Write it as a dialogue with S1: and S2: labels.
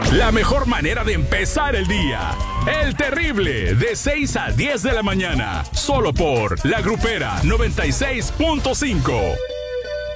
S1: La mejor manera de empezar el día. El Terrible, de 6 a 10 de la mañana. Solo por La Grupera 96.5.